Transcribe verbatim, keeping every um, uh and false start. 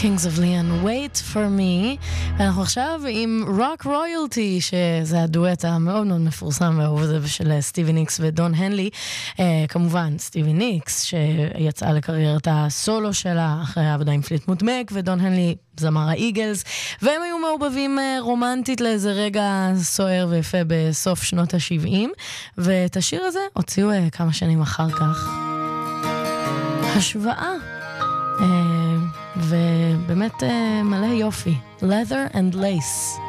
Kings of Leon, Wait for Me. ואנחנו עכשיו עם Rock Royalty, שזה הדואט המאוד מאוד מפורסם והאהוב הזה של סטיבי ניקס ודון הנלי. אה, כמובן, סטיבי ניקס שיצאה לקריירת הסולו שלה אחרי העבודה עם פליטמוד מק, ודון הנלי זמר האיגלס, והם היו מעובבים אה, רומנטית לאיזה רגע סוער ויפה בסוף שנות ה-שבעים, ואת השיר הזה הוציאו אה, כמה שנים אחר כך. השוואה. אה, ובאמת מלא יופי. Leather and Lace.